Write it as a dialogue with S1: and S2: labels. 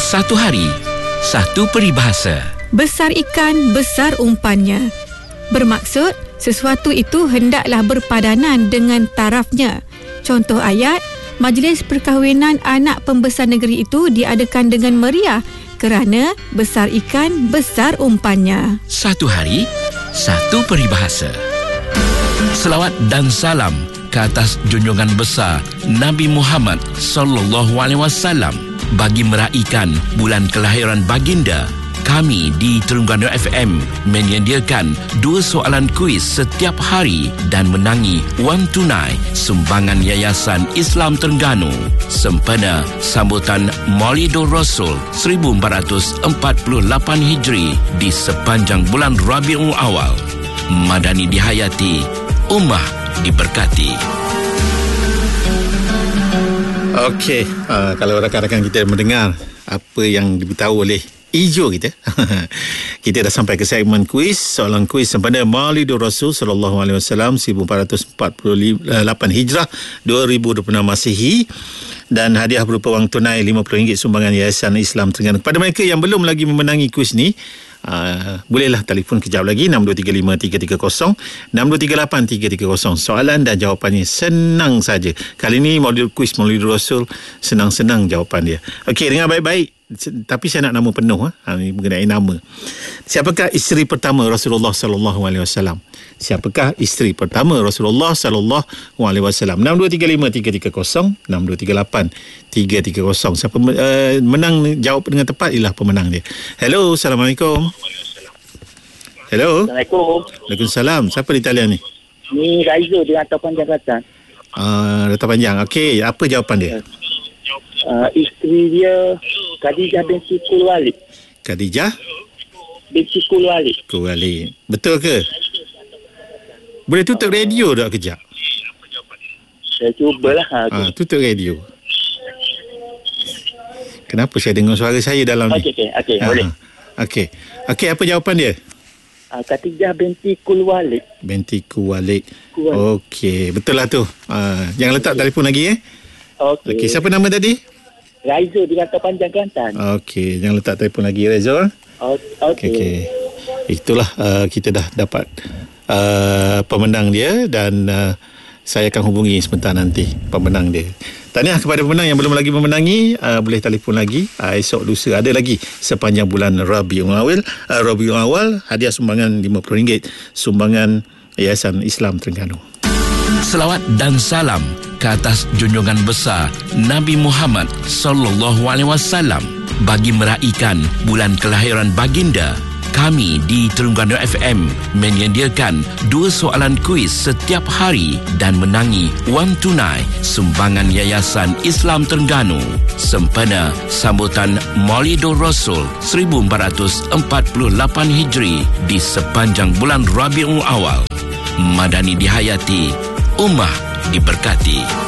S1: Satu hari, satu peribahasa.
S2: Besar ikan, besar umpannya. Bermaksud, sesuatu itu hendaklah berpadanan dengan tarafnya. Contoh ayat, majlis perkahwinan anak pembesar negeri itu diadakan dengan meriah kerana besar ikan, besar umpannya.
S1: Satu hari, satu peribahasa. Selawat dan salam ke atas junjungan besar Nabi Muhammad SAW. Bagi meraihkan bulan kelahiran baginda, kami di Terengganu FM menyediakan 2 soalan kuis setiap hari dan menangi wang tunai sumbangan Yayasan Islam Terengganu sempena sambutan Maulidur Rasul 1448 Hijri di sepanjang bulan Rabiul Awal. Madani dihayati, ummah diberkati.
S3: Okey, kalau rakan-rakan kita mendengar apa yang diberitahu oleh Ijo kita kita dah sampai ke segmen kuis, soalan kuis sempena Maulidur Rasul sallallahu alaihi wasallam 1448 Hijrah 2026 Masihi, dan hadiah berupa wang tunai RM50 sumbangan Yayasan Islam Terengganu. Kepada mereka yang belum lagi memenangi kuis ni, bolehlah telefon kejap lagi 6235-330 6238-330. Soalan dan jawapannya senang saja. Kali ni kuis Maulidur Rasul, senang-senang jawapan dia. Okey, dengar baik-baik. Tapi saya nak nama penuh. Ini mengenai nama. Siapakah isteri pertama Rasulullah sallallahu alaihi wasallam? Siapakah isteri pertama Rasulullah sallallahu alaihi wasallam? 6235-330 6238-330. Siapa menang jawab dengan tepat ialah pemenang dia. Hello, Assalamualaikum. Hello.
S4: Assalamualaikum.
S3: Waalaikumsalam. Siapa di talian ni?
S4: Ni Raizo di Rantau Panjang Kelantan.
S3: Rantau Panjang. Okey, apa jawapan dia?
S4: Isteri dia Khadijah binti Kulwalid.
S3: Khadijah
S4: binti Kulwalid.
S3: Kulwalid. Betul ke? Boleh tutup radio tak kejap?
S4: Saya cubalah.
S3: Tutup radio. Kenapa saya dengar suara saya dalam ni?
S4: Okey, boleh.
S3: Okey, apa jawapan dia?
S4: Khadijah binti Kulwalid.
S3: Binti Kulwalid. Okey, betul lah tu. Jangan letak telefon lagi Okey, siapa nama tadi?
S4: Raizo di Rantau Panjang Kelantan.
S3: Okey, jangan letak telefon lagi, Raizo. Okey. Itulah kita dah dapat pemenang dia, dan saya akan hubungi sebentar nanti pemenang dia. Tahniah kepada pemenang yang belum lagi memenangi, boleh telefon lagi. Esok lusa ada lagi sepanjang bulan Rabiul Awal, hadiah sumbangan RM50 sumbangan Yayasan Islam Terengganu.
S1: Selawat dan salam ke atas junjungan besar Nabi Muhammad SAW. Bagi meraihkan bulan kelahiran baginda, kami di Terengganu FM menyediakan 2 soalan kuis setiap hari dan menangi wang tunai sumbangan Yayasan Islam Terengganu sempena sambutan Maulidur Rasul 1448 Hijri di sepanjang bulan Rabiul Awal. Madani dihayati, ummah diberkati.